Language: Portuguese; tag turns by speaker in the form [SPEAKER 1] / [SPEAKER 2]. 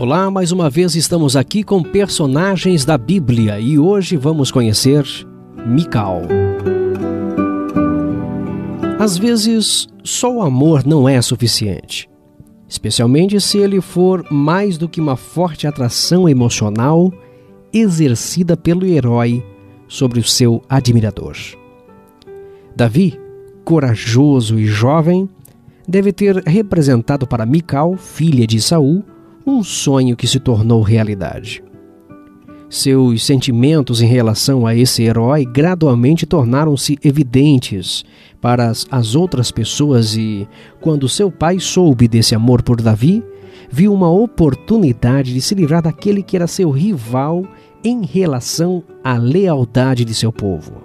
[SPEAKER 1] Olá, mais uma vez estamos aqui com personagens da Bíblia e hoje vamos conhecer Mical. Às vezes, só o amor não é suficiente, especialmente se ele for mais do que uma forte atração emocional exercida pelo herói sobre o seu admirador. Davi, corajoso e jovem, deve ter representado para Mical, filha de Saul, um sonho que se tornou realidade. Seus sentimentos em relação a esse herói gradualmente tornaram-se evidentes para as outras pessoas e, quando seu pai soube desse amor por Davi, viu uma oportunidade de se livrar daquele que era seu rival em relação à lealdade de seu povo.